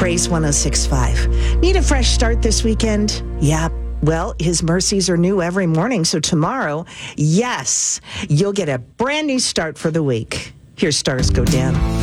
Praise 106.5. Need a fresh start this weekend? Yeah. Well, his mercies are new every morning. So tomorrow, yes, you'll get a brand new start for the week. Here's Stars Go Down.